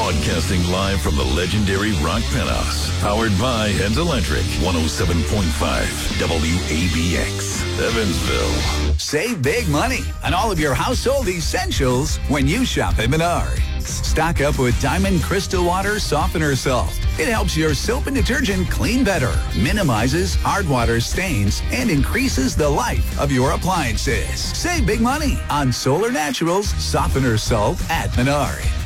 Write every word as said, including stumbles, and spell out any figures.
Broadcasting live from the legendary Rock Penthouse. Powered by Heads Electric. one oh seven point five W A B X. Evansville. Save big money on all of your household essentials when you shop at Menards. Stock up with Diamond Crystal Water Softener Salt. It helps your soap and detergent clean better, minimizes hard water stains, and increases the life of your appliances. Save big money on Solar Naturals Softener Salt at Menards.